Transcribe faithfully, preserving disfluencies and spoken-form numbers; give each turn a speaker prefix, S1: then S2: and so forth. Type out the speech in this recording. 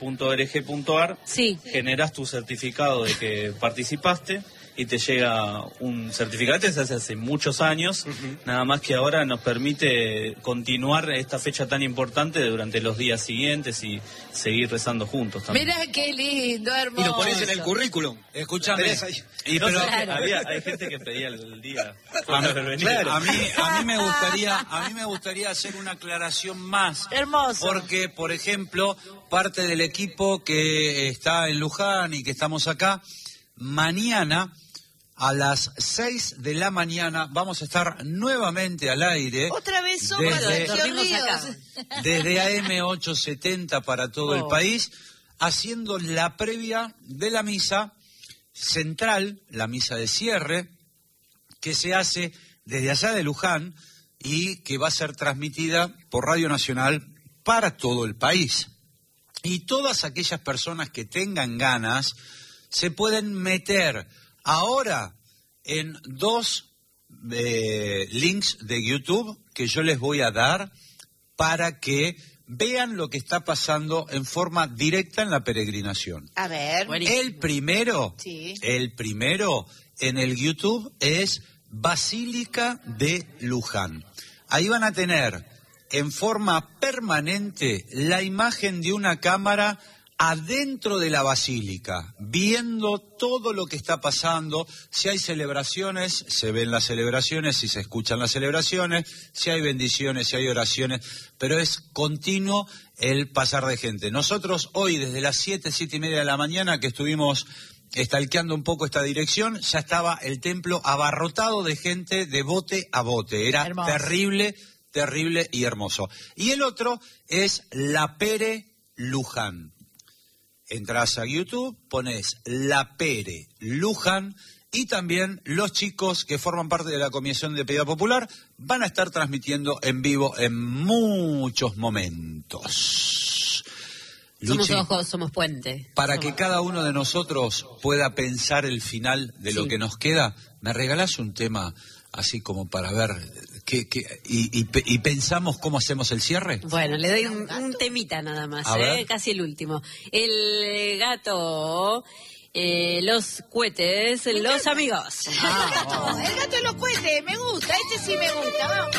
S1: punto org punto ar,
S2: sí.
S1: generas tu certificado de que participaste y te llega un certificado. Este se hace hace muchos años, uh-huh. nada más que ahora nos permite continuar esta fecha tan importante durante los días siguientes y seguir rezando juntos también.
S3: Mirá qué lindo, hermoso.
S4: Y lo pones en el currículum.
S5: Escuchame.
S1: Y no,
S5: pero,
S1: claro. había, hay gente que pedía el día.
S5: A, claro. a, mí, a, mí me gustaría, a mí me gustaría hacer una aclaración más.
S3: Hermoso.
S5: Porque, por ejemplo, parte del equipo que está en Luján y que estamos acá, mañana a las seis de la mañana vamos a estar nuevamente al aire.
S3: Otra vez somos
S5: desde,
S3: desde,
S5: desde A M ochocientos setenta para todo oh. el país, haciendo la previa de la misa central, la misa de cierre, que se hace desde allá de Luján y que va a ser transmitida por Radio Nacional para todo el país. Y todas aquellas personas que tengan ganas se pueden meter ahora en dos eh, links de YouTube que yo les voy a dar para que vean lo que está pasando en forma directa en la peregrinación.
S3: A ver.
S5: El primero,
S3: sí.
S5: el primero en el YouTube es Basílica de Luján. Ahí van a tener en forma permanente la imagen de una cámara adentro de la basílica, viendo todo lo que está pasando. Si hay celebraciones, se ven las celebraciones, si se escuchan las celebraciones, si hay bendiciones, si hay oraciones, pero es continuo el pasar de gente. Nosotros hoy, desde las siete, siete y media de la mañana, que estuvimos estalqueando un poco esta dirección, ya estaba el templo abarrotado de gente de bote a bote. Era hermoso. terrible, terrible y hermoso. Y el otro es La Pere Luján. Entrás a YouTube, pones La Pere Luján y también los chicos que forman parte de la Comisión de Piedad Popular van a estar transmitiendo en vivo en muchos momentos.
S2: Somos
S5: Luchi,
S2: ojos, somos puente.
S5: Para
S2: somos...
S5: que cada uno de nosotros pueda pensar el final de lo sí. que nos queda, ¿me regalás un tema así como para ver qué, qué, y, y, y pensamos cómo hacemos el cierre?
S2: Bueno, le doy un, un temita nada más, ¿eh? Casi el último. El gato, eh, los cohetes, los amigos.
S3: Ah, el gato, el gato de los cohetes, me gusta, este sí me gusta, vamos.